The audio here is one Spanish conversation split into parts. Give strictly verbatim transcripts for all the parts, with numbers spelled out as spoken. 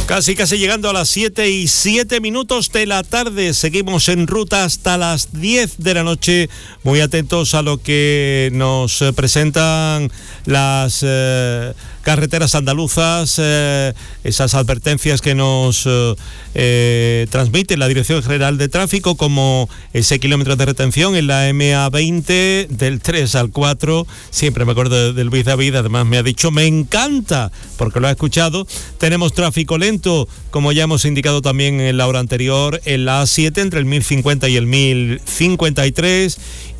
Casi, casi llegando a las siete y siete minutos de la tarde. Seguimos en ruta hasta las diez de la noche. Muy atentos a lo que nos presentan las eh, carreteras andaluzas, eh, esas advertencias que nos eh, transmite la Dirección General de Tráfico, como ese kilómetro de retención en la eme a veinte del tres al cuatro. Siempre me acuerdo de, de Luis David, además me ha dicho, me encanta, porque lo ha escuchado. Tenemos tráfico lento, como ya hemos indicado también en la hora anterior, en la A siete entre el mil cincuenta y el mil cincuenta y tres,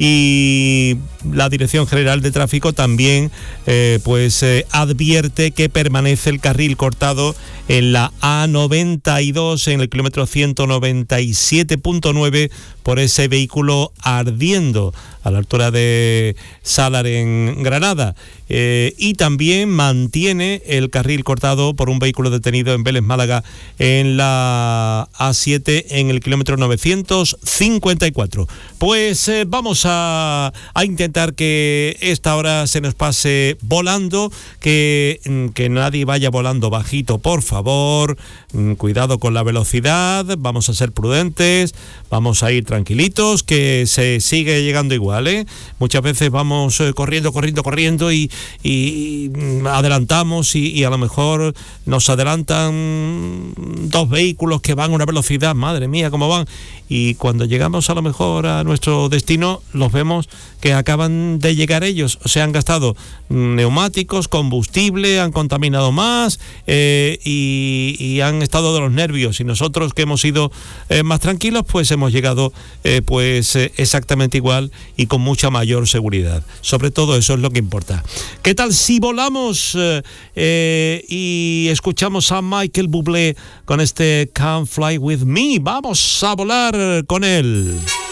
y la Dirección General de Tráfico también eh, pues eh, advierte que permanece el carril cortado en la A noventa y dos en el kilómetro ciento noventa y siete punto nueve por ese vehículo ardiendo a la altura de Salar en Granada, eh, y también mantiene el carril cortado por un vehículo detenido en Vélez Málaga en la A siete en el kilómetro novecientos cincuenta y cuatro. Pues eh, vamos a, a intentar que esta hora se nos pase volando, que, que nadie vaya volando bajito, por favor. Cuidado con la velocidad, vamos a ser prudentes, vamos a ir tranquilitos, que se sigue llegando igual, ¿eh? Muchas veces vamos eh, corriendo, corriendo, corriendo y, y adelantamos y, y a lo mejor nos adelantan dos vehículos que van a una velocidad, madre mía, cómo van, y cuando llegamos a lo mejor a nuestro destino los vemos que acaban de llegar ellos, o sea, han gastado neumáticos, combustible, han contaminado más eh, y, y han estado de los nervios, y nosotros que hemos ido eh, más tranquilos, pues hemos llegado eh, pues eh, exactamente igual y con mucha mayor seguridad. Sobre todo eso es lo que importa. ¿Qué tal si volamos eh, eh, y escuchamos a Michael Bublé con este Come Fly With Me? Vamos a volar con él.